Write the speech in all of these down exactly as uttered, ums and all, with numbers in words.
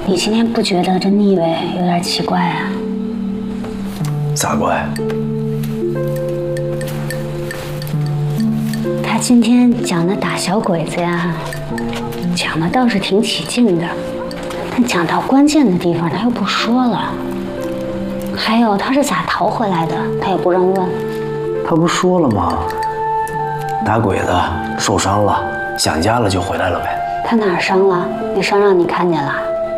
你今天不觉得这腻味有点奇怪啊？ 咋怪？ 他今天讲的打小鬼子呀，讲的倒是挺起劲的，但讲到关键的地方他又不说了。还有他是咋逃回来的，他也不让问。 他不说了吗？打鬼子受伤了，想家了就回来了呗。 他哪儿伤了？那伤让你看见了？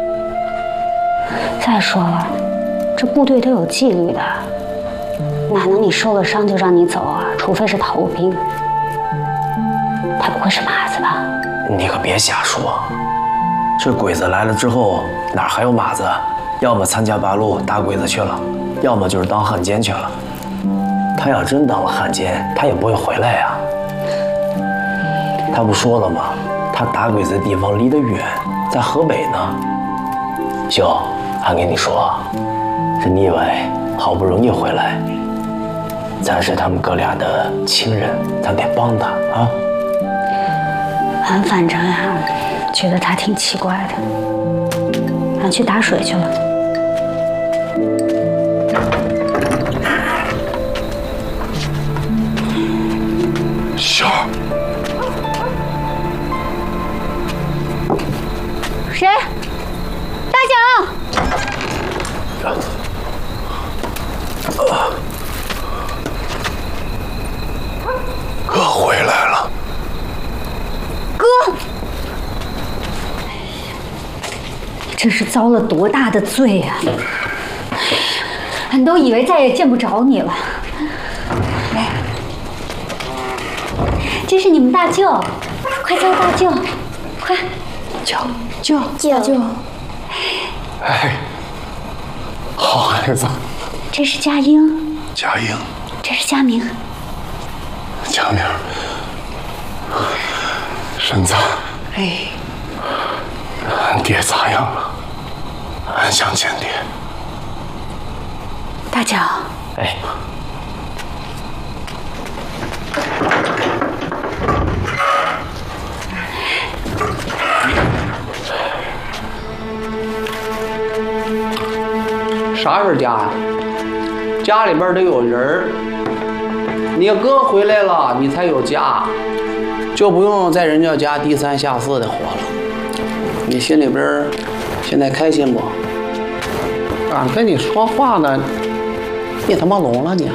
再说了，这部队都有纪律的，哪能你受了伤就让你走啊？除非是逃务兵。他不会是马子吧？ 你可别瞎说，这鬼子来了之后哪还有马子？要么参加八路打鬼子去了，要么就是当汉奸去了。他要真当了汉奸，他也不会回来呀。他不说了吗？他打鬼子的地方离得远，在河北呢。秀，俺跟你说，这腻歪好不容易回来，咱是他们哥俩的亲人，咱得帮他啊。 俺反正呀，觉得他挺奇怪的。俺去打水去了。 秀儿， 谁？大脚。 哥回来了。 哥，你这是遭了多大的罪呀！俺都以为再也见不着你了。来，这是你们大舅，快叫大舅，快舅舅大舅。 哎，好孩子。 这是佳英。 佳英。 这是佳明。 佳明。婶子。 哎。 俺爹咋样了？俺想见爹。 大脚。 哎。 啥是家呀？家里边得有人儿。你哥回来了，你才有家，就不用在人家家低三下四的活了。你心里边现在开心不？俺跟你说话呢，你他妈聋了你？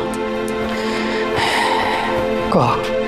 哥，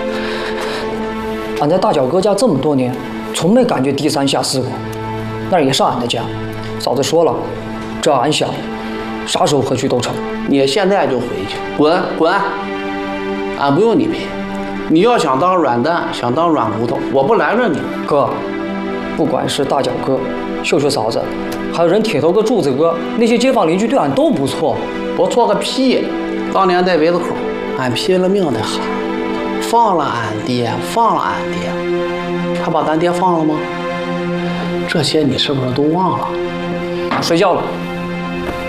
俺在大脚哥家这么多年，从没感觉低三下四过。那也是俺的家。嫂子说了，只要俺想，啥时候回去都成。 你现在就回去，滚滚！俺不用你陪。你要想当软蛋，想当软骨头，我不拦着你。 哥，不管是大脚哥、秀秀嫂子，还有人铁头哥、柱子哥，那些街坊邻居对俺都不错。 不错个屁！当年在围子口，俺拼了命的喊，放了俺爹，放了俺爹，他把咱爹放了吗？这些你是不是都忘了？ 睡觉了。